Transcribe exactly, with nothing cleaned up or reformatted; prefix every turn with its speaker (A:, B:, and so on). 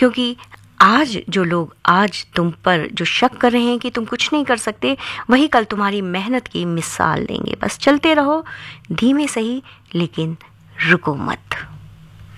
A: क्योंकि आज जो लोग आज तुम पर जो शक कर रहे हैं कि तुम कुछ नहीं कर सकते, वही कल तुम्हारी मेहनत की मिसाल देंगे। बस चलते रहो, धीमे सही लेकिन रुको मत।